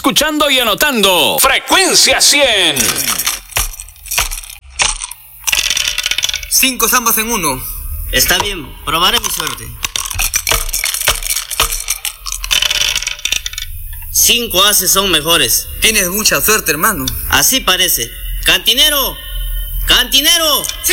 escuchando y anotando. Frecuencia 100. 5 zambas en 1. Está bien, probaré mi suerte. 5 ases son mejores. Tienes mucha suerte, hermano. Así parece. ¡Cantinero! ¡Cantinero!